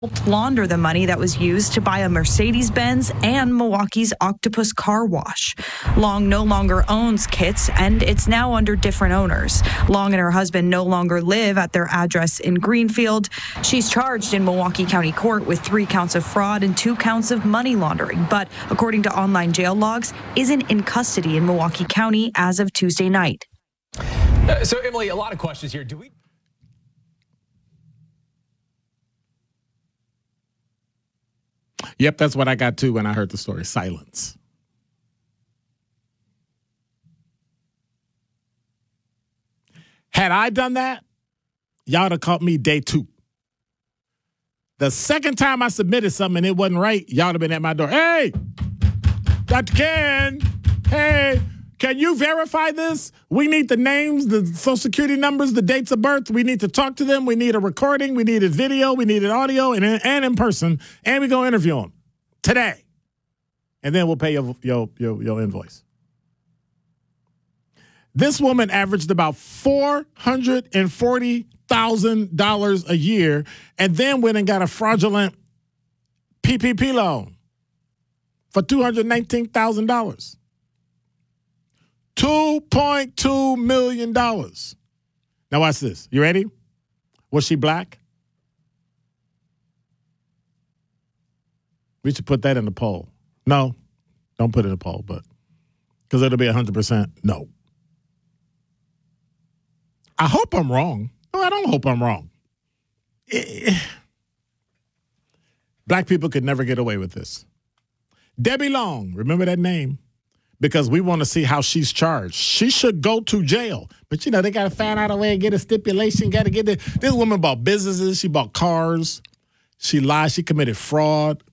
launder the money that was used to buy a Mercedes-Benz and Milwaukee's Octopus Car Wash. Long no longer owns Kits, and it's now under different owners. Long and her husband no longer live at their address in Greenfield. She's charged in Milwaukee County Court with 3 counts of fraud and 2 counts of money laundering, but according to online jail logs, isn't in custody in Milwaukee County as of Tuesday night. So, Emily, a lot of questions here. Yep, that's what I got too when I heard the story. Silence. Had I done that, y'all would have caught me day 2. The second time I submitted something and it wasn't right, y'all would have been at my door. Hey, Dr. Ken, hey, can you verify this? We need the names, the social security numbers, the dates of birth. We need to talk to them. We need a recording. We need a video. We need an audio and in person. And we're going to interview them today. And then we'll pay your invoice. This woman averaged about $440,000 a year and then went and got a fraudulent PPP loan for $219,000. $2.2 million. Now watch this. You ready? Was she black? We should put that in the poll. No, don't put it in the poll, but because it'll be 100% no. I hope I'm wrong. No, I don't hope I'm wrong. Black people could never get away with this. Debbie Long, remember that name? Because we want to see how she's charged. She should go to jail. But, they got to find out a way to get a stipulation. Got to get it. This woman bought businesses. She bought cars. She lied. She committed fraud.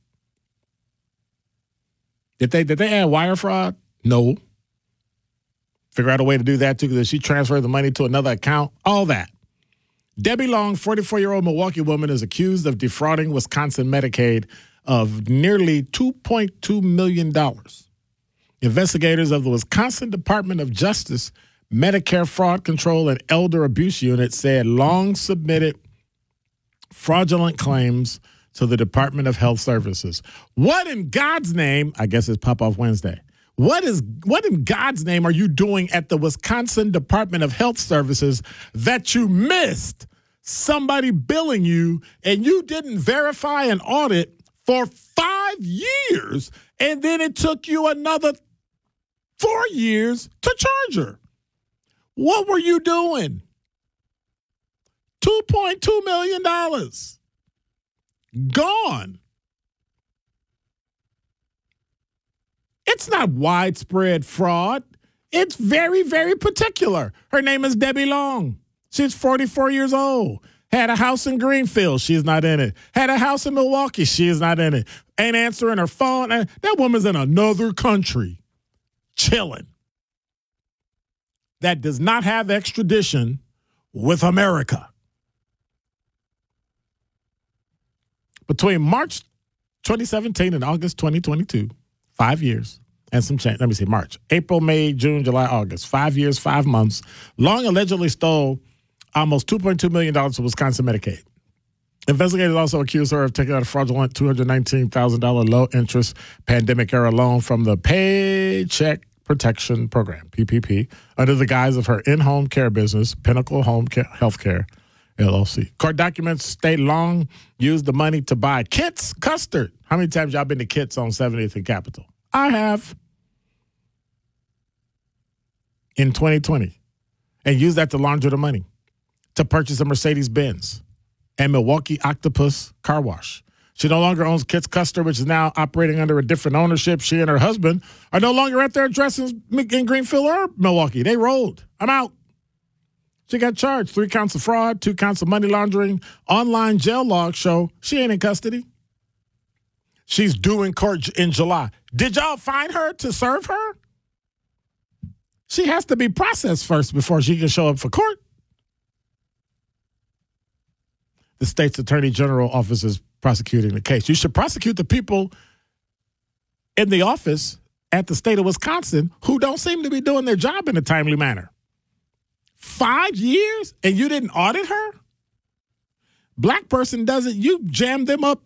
Did they add wire fraud? No. Figure out a way to do that, too, because she transferred the money to another account. All that. Debbie Long, 44-year-old Milwaukee woman, is accused of defrauding Wisconsin Medicaid of nearly $2.2 million. Investigators of the Wisconsin Department of Justice Medicare Fraud Control and Elder Abuse Unit said Long submitted fraudulent claims to the Department of Health Services. What in God's name, I guess it's Pop-Off Wednesday, what in God's name are you doing at the Wisconsin Department of Health Services that you missed somebody billing you and you didn't verify an audit for 5 years and then it took you another 4 years to charge her? What were you doing? $2.2 million. Gone. It's not widespread fraud. It's very, very particular. Her name is Debbie Long. She's 44 years old. Had a house in Greenfield. She's not in it. Had a house in Milwaukee. She is not in it. Ain't answering her phone. That woman's in another country. Chilling. That does not have extradition with America. Between March 2017 and August 2022, 5 years and some change. Let me see, March, April, May, June, July, August. 5 years, 5 months. Long allegedly stole almost $2.2 million of Wisconsin Medicaid. Investigators also accused her of taking out a fraudulent $219,000 low-interest pandemic-era loan from the Paycheck Protection Program, PPP, under the guise of her in-home care business, Pinnacle Home Healthcare, LLC. Court documents state Long used the money to buy Kits Custard. How many times y'all been to Kits on 70th and Capitol? I have. In 2020. And used that to launder the money to purchase a Mercedes-Benz and Milwaukee Octopus Car Wash. She no longer owns Kits Custard, which is now operating under a different ownership. She and her husband are no longer at their addresses in Greenfield or Milwaukee. They rolled. I'm out. She got charged 3 counts of fraud, 2 counts of money laundering. Online jail logs show she ain't in custody. She's due in court in July. Did y'all find her to serve her? She has to be processed first before she can show up for court. The state's attorney general office is prosecuting the case. You should prosecute the people in the office at the state of Wisconsin who don't seem to be doing their job in a timely manner. 5 years and you didn't audit her? Black person does it, you jam them up